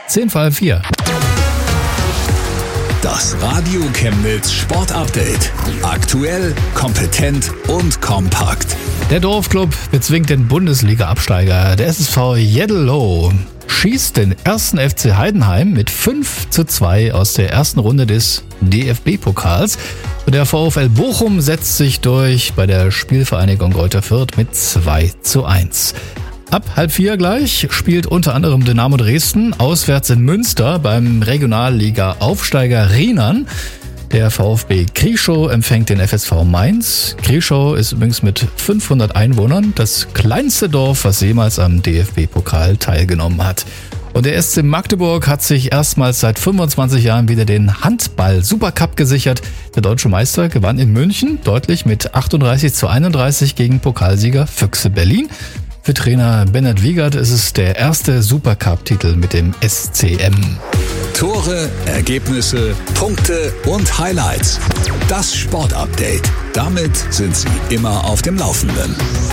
10:04. Das Radio Chemnitz Sportupdate. Aktuell, kompetent und kompakt. Der Dorfclub bezwingt den Bundesliga-Absteiger. Der SSV Jeddelo schießt den ersten FC Heidenheim mit 5:2 aus der ersten Runde des DFB-Pokals. Der VfL Bochum setzt sich durch bei der Spielvereinigung Greuther Fürth mit 2:1. Ab 3:30 gleich spielt unter anderem Dynamo Dresden auswärts in Münster beim Regionalliga-Aufsteiger Rheinern. Der VfB Krieschow empfängt den FSV Mainz. Krieschow ist übrigens mit 500 Einwohnern das kleinste Dorf, was jemals am DFB-Pokal teilgenommen hat. Und der SC Magdeburg hat sich erstmals seit 25 Jahren wieder den Handball-Supercup gesichert. Der deutsche Meister gewann in München deutlich mit 38:31 gegen Pokalsieger Füchse Berlin. Für Trainer Bernhard Wiegert ist es der erste Supercup-Titel mit dem SCM. Tore, Ergebnisse, Punkte und Highlights. Das Sportupdate. Damit sind Sie immer auf dem Laufenden.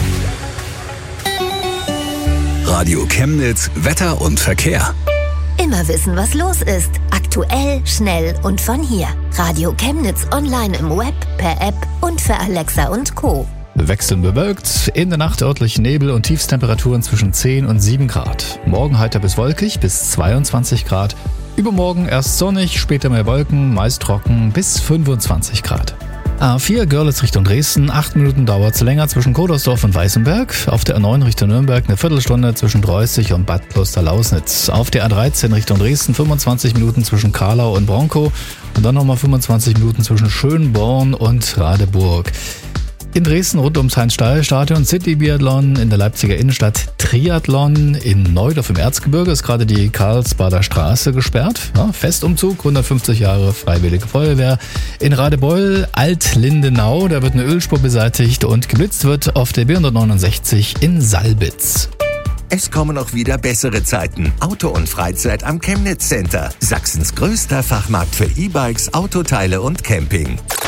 Radio Chemnitz, Wetter und Verkehr. Immer wissen, was los ist. Aktuell, schnell und von hier. Radio Chemnitz online im Web, per App und für Alexa und Co. Wechselnd bewölkt, in der Nacht örtlich Nebel und Tiefstemperaturen zwischen 10 und 7 Grad. Morgen heiter bis wolkig bis 22 Grad. Übermorgen erst sonnig, später mehr Wolken, meist trocken bis 25 Grad. A4 Görlitz Richtung Dresden, 8 Minuten dauert es länger zwischen Kodersdorf und Weißenberg. Auf der A9 Richtung Nürnberg eine Viertelstunde zwischen Dreußig und Bad Kloster-Lausnitz. Auf der A13 Richtung Dresden 25 Minuten zwischen Karlau und Bronkow und dann nochmal 25 Minuten zwischen Schönborn und Radeburg. In Dresden rund ums Heinz-Steier-Stadion City-Biathlon, in der Leipziger Innenstadt Triathlon, in Neudorf im Erzgebirge ist gerade die Karlsbader Straße gesperrt. Ja, Festumzug, 150 Jahre Freiwillige Feuerwehr. In Radebeul, Alt-Lindenau, da wird eine Ölspur beseitigt und geblitzt wird auf der B169 in Salbitz. Es kommen auch wieder bessere Zeiten. Auto und Freizeit am Chemnitz Center. Sachsens größter Fachmarkt für E-Bikes, Autoteile und Camping.